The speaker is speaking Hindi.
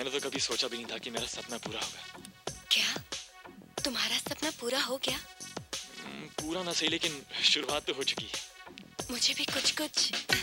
मैंने तो कभी सोचा भी नहीं था कि मेरा सपना पूरा होगा। क्या तुम्हारा सपना पूरा हो गया? पूरा ना सही, लेकिन शुरुआत तो हो चुकी है। मुझे भी कुछ कुछ